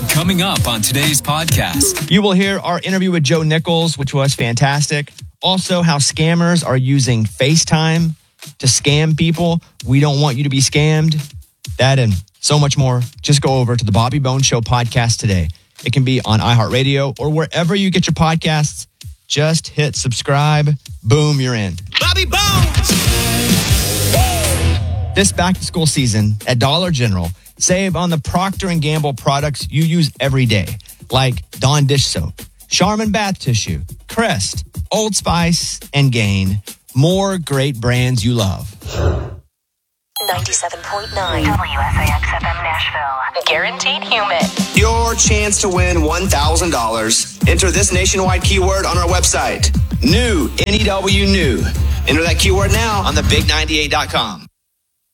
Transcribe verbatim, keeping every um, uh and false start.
Coming up on today's podcast. You will hear our interview with Joe Nichols, which was fantastic. Also, how scammers are using FaceTime to scam people. We don't want you to be scammed. That and so much more. Just go over to the Bobby Bones Show podcast today. It can be on iHeartRadio or wherever you get your podcasts. Just hit subscribe. Boom, you're in. Bobby Bones! This back-to-school season at Dollar General, save on the Procter and Gamble products you use every day, like Dawn dish soap, Charmin bath tissue, Crest, Old Spice, and Gain. More great brands you love. ninety-seven point nine W S A X F M Nashville. Guaranteed human. Your chance to win one thousand dollars. Enter this nationwide keyword on our website. New, N E W, new. Enter that keyword now on the big ninety-eight dot com.